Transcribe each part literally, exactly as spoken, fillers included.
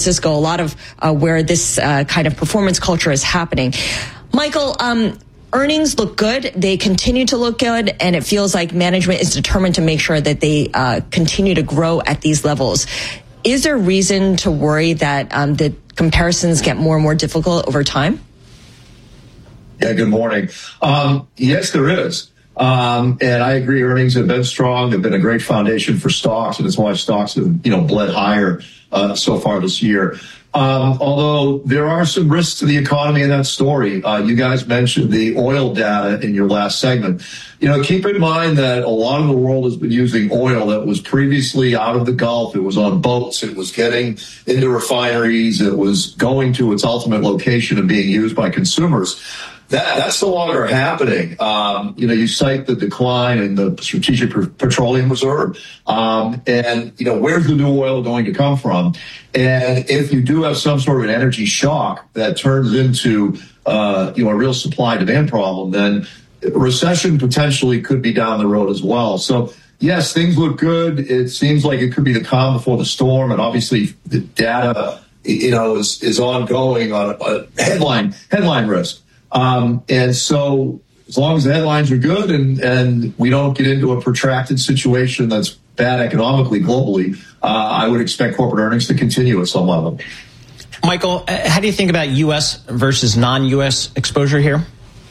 Francisco, a lot of uh, where this uh, kind of performance culture is happening. Michael, um, earnings look good. They continue to look good, and it feels like management is determined to make sure that they uh, continue to grow at these levels. Is there reason to worry that um, the comparisons get more and more difficult over time? Yeah, good morning. Um, yes, there is. Um, and I agree, earnings have been strong. They've been a great foundation for stocks, and it's why stocks have, you know, bled higher uh, so far this year. Um, although there are some risks to the economy in that story. Uh, you guys mentioned the oil data in your last segment. You know, keep in mind that a lot of the world has been using oil that was previously out of the Gulf. It was on boats. It was getting into refineries. It was going to its ultimate location and being used by consumers. That, that's no longer happening. Um, you know, you cite the decline in the Strategic Petroleum Reserve. Um, and, you know, where's the new oil going to come from? And if you do have some sort of an energy shock that turns into, uh, you know, a real supply demand problem, then recession potentially could be down the road as well. So, yes, things look good. It seems like it could be the calm before the storm. And obviously the data, you know, is, is ongoing on a, a headline, headline risk. Um, and so as long as the headlines are good and, and we don't get into a protracted situation that's bad economically globally, uh, I would expect corporate earnings to continue at some level. Michael, how do you think about U S versus non-U S exposure here?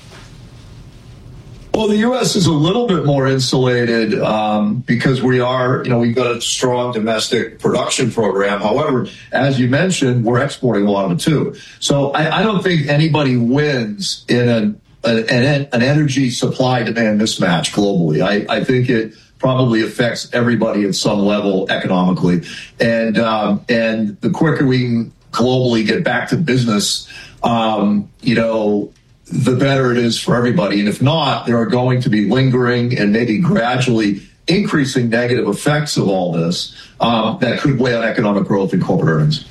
Well, the U S is a little bit more insulated um, because we are, you know, we've got a strong domestic production program. However, as you mentioned, we're exporting a lot of it too. So I, I don't think anybody wins in an, an, an energy supply demand mismatch globally. I, I think it probably affects everybody at some level economically. And, um, and the quicker we can globally get back to business, um, you know, the better it is for everybody. And if not, there are going to be lingering and maybe gradually increasing negative effects of all this um, that could weigh on economic growth and corporate earnings.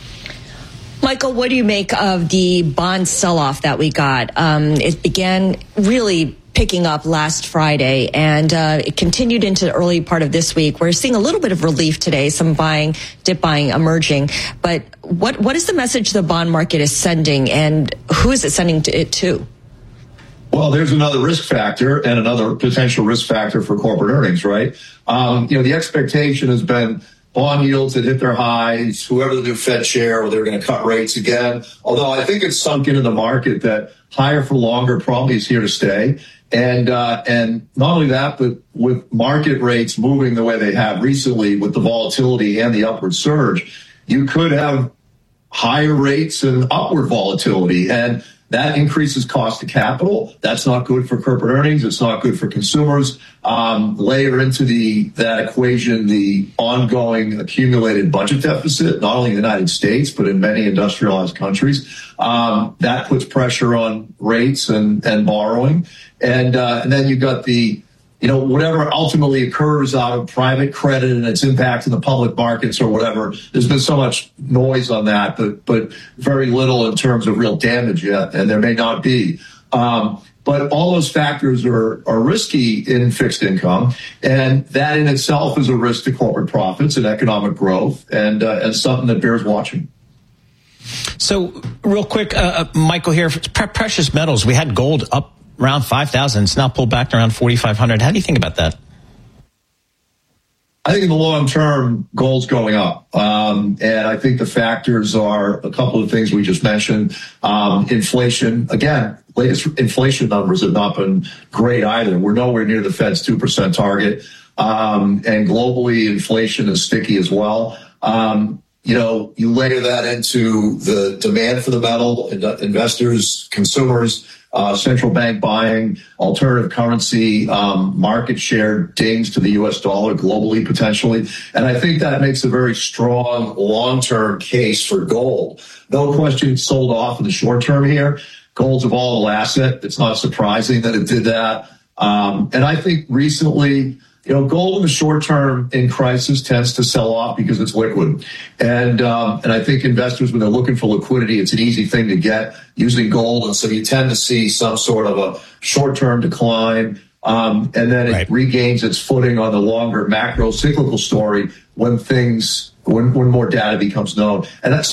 Michael, what do you make of the bond sell-off that we got? Um, it began really picking up last Friday, and uh, it continued into the early part of this week. We're seeing a little bit of relief today, some buying, dip buying emerging. But what what is the message the bond market is sending, and who is it sending to it to? Well, there's another risk factor and another potential risk factor for corporate earnings, right? Um, you know, the expectation has been bond yields that hit their highs, whoever the new Fed chair, or they're going to cut rates again. Although I think it's sunk into the market that higher for longer probably is here to stay. And, uh, and not only that, but with market rates moving the way they have recently with the volatility and the upward surge, you could have higher rates and upward volatility. And that increases cost of capital. That's not good for corporate earnings. It's not good for consumers. Um, layer into the that equation the ongoing accumulated budget deficit, not only in the United States, but in many industrialized countries. Um, that puts pressure on rates and, and borrowing. And, uh, and then you've got the, you know, whatever ultimately occurs out of private credit and its impact in the public markets or whatever. There's been so much noise on that, but, but very little in terms of real damage yet. And there may not be. Um, but all those factors are, are risky in fixed income. And that in itself is a risk to corporate profits and economic growth, and, uh, and something that bears watching. So real quick, uh, Michael here, pre- precious metals, we had gold up around five thousand. It's now pulled back to around forty-five hundred. How do you think about that? I think in the long term, gold's going up. Um, and I think the factors are a couple of things we just mentioned. Um, inflation, again, latest inflation numbers have not been great either. We're nowhere near the Fed's two percent target. Um, and globally, inflation is sticky as well. Um, You know, you layer that into the demand for the metal, investors, consumers, uh, central bank buying, alternative currency, um, market share dings to the U S dollar globally potentially. And I think that makes a very strong long-term case for gold. No question it's sold off in the short term here. Gold's a volatile asset. It's not surprising that it did that. Um, and I think recently, you know, gold in the short term in crisis tends to sell off because it's liquid. And, um, and I think investors, when they're looking for liquidity, it's an easy thing to get using gold. And so you tend to see some sort of a short term decline. Um, and then it right. regains its footing on the longer macro cyclical story when things, when, when more data becomes known. And that's